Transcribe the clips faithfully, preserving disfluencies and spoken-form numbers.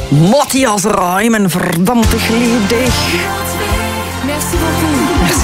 Matthias Rai, mijn verdammte geliefde. Merci beaucoup. Merci.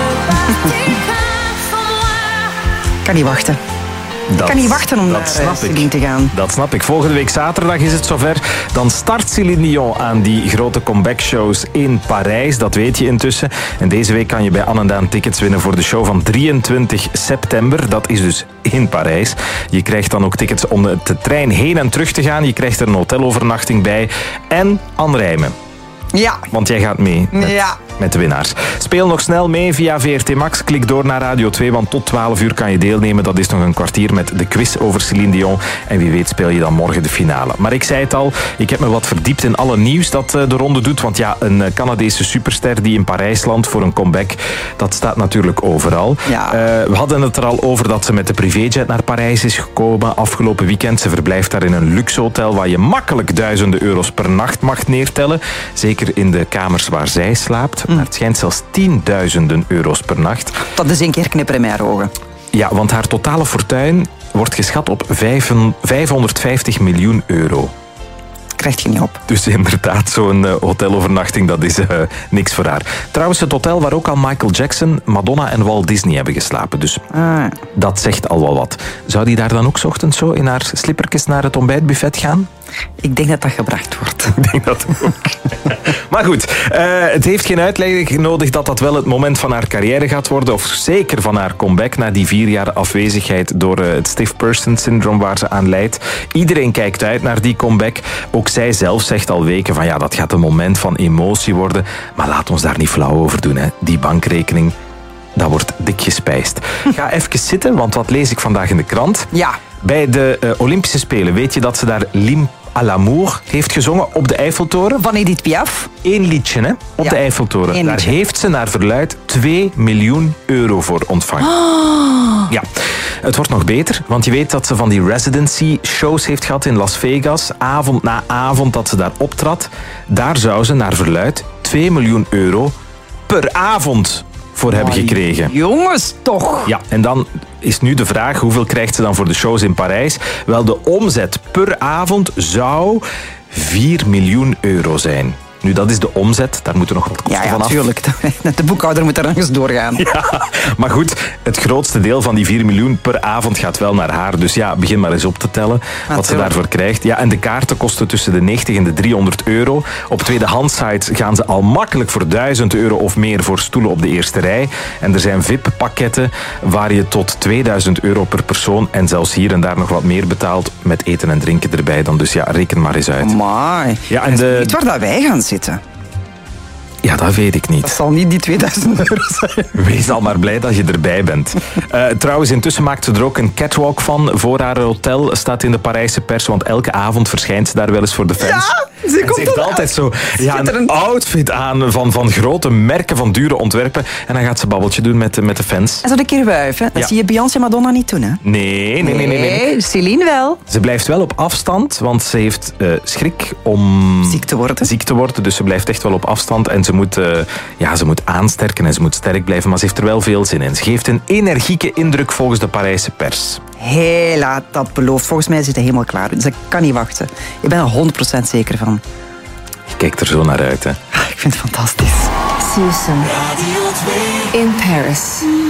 Kan niet wachten. Ik Dat, kan niet wachten om naar snap Celine te gaan. Dat snap ik. Volgende week zaterdag is het zover. Dan start Céline Dion aan die grote comeback-shows in Parijs. Dat weet je intussen. En deze week kan je bij Anne en Daan tickets winnen voor de show van drieëntwintig september. Dat is dus in Parijs. Je krijgt dan ook tickets om de trein heen en terug te gaan. Je krijgt er een hotelovernachting bij. En Anne Rijmen. Ja. Want jij gaat mee met, Ja. met de winnaars. Speel nog snel mee via V R T Max. Klik door naar Radio twee, want tot twaalf uur kan je deelnemen. Dat is nog een kwartier met de quiz over Céline Dion. En wie weet speel je dan morgen de finale. Maar ik zei het al, ik heb me wat verdiept in alle nieuws dat de ronde doet. Want ja, een Canadese superster die in Parijs landt voor een comeback, dat staat natuurlijk overal. Ja. Uh, we hadden het er al over dat ze met de privéjet naar Parijs is gekomen afgelopen weekend. Ze verblijft daar in een luxe hotel waar je makkelijk duizenden euro's per nacht mag neertellen. Zeker in de kamers waar zij slaapt. Maar het schijnt zelfs tienduizenden euro's per nacht. Dat is een keer knipperen in mijn ogen. Ja, want haar totale fortuin wordt geschat op vijfhonderdvijftig miljoen euro. Krijgt je niet op. Dus inderdaad, zo'n uh, hotelovernachting, dat is uh, niks voor haar. Trouwens, het hotel waar ook al Michael Jackson, Madonna en Walt Disney hebben geslapen. Dus Ah. dat zegt al wel wat. Zou die daar dan ook 's ochtends zo in haar slippertjes naar het ontbijtbuffet gaan? Ik denk dat dat gebracht wordt. Ik denk dat ook. Maar goed, uh, het heeft geen uitleg nodig dat dat wel het moment van haar carrière gaat worden. Of zeker van haar comeback na die vier jaar afwezigheid door uh, het stiff person syndroom waar ze aan lijdt. Iedereen kijkt uit naar die comeback. Ook zij zelf zegt al weken van ja, dat gaat een moment van emotie worden. Maar laat ons daar niet flauw over doen. Hè. Die bankrekening, dat wordt dik gespijsd. Ga even zitten, want wat lees ik vandaag in de krant? Ja. Bij de uh, Olympische Spelen weet je dat ze daar Lim à l'amour heeft gezongen op de Eiffeltoren. Van Edith Piaf. Eén liedje, hè? Op Ja, de Eiffeltoren. één Daar liedje. heeft ze naar verluidt twee miljoen euro voor ontvangen. Oh. Ja, het wordt nog beter, want je weet dat ze van die residency shows heeft gehad in Las Vegas. Avond na avond dat ze daar optrad. Daar zou ze naar verluidt twee miljoen euro per avond voor hebben gekregen. Jongens, toch. Ja, en dan is nu de vraag, hoeveel krijgt ze dan voor de shows in Parijs? Wel, de omzet per avond zou vier miljoen euro zijn. Nu, dat is de omzet, daar moeten nog wat kosten Ja, ja, van af. natuurlijk. De boekhouder moet er nog eens doorgaan. Ja, maar goed, het grootste deel van die vier miljoen per avond gaat wel naar haar. Dus ja, begin maar eens op te tellen wat ze Natuurlijk. daarvoor krijgt. Ja, en de kaarten kosten tussen de negentig en de driehonderd euro. Op tweedehandsites gaan ze al makkelijk voor duizend euro of meer voor stoelen op de eerste rij. En er zijn V I P-pakketten waar je tot tweeduizend euro per persoon en zelfs hier en daar nog wat meer betaalt met eten en drinken erbij. Dan dus ja, reken maar eens uit. Amai. Ja, en Dat is de- niet waar dat wij gaan zitten. Ja, dat weet ik Dat niet. zal niet die tweeduizend euro zijn. Wees al maar blij dat je erbij bent. Uh, trouwens, intussen maakt ze er ook een catwalk van voor haar hotel. Staat in de Parijse pers, want elke avond verschijnt ze daar wel eens voor de fans. Ja, ze En komt heeft dan altijd zo ja, een Schitterend. outfit aan van, van grote merken, van dure ontwerpen. En dan gaat ze babbeltje doen met, de- met de fans. En zo een keer wuiven. Dat Ja. zie je Beyoncé en Madonna niet doen, hè? Nee, nee, nee, nee. nee. Celine wel. Ze blijft wel op afstand, want ze heeft uh, schrik om Ziek te worden. ziek te worden. Dus ze blijft echt wel op afstand en ze moet, uh, ja, ze moet aansterken en ze moet sterk blijven. Maar ze heeft er wel veel zin in. Ze geeft een energieke indruk volgens de Parijse pers. Hela, dat belooft. Volgens mij zit hij helemaal klaar. Dus ik kan niet wachten. Ik ben er honderd procent zeker van. Je kijkt er zo naar uit, hè. Ah, ik vind het fantastisch. See you soon. In Paris.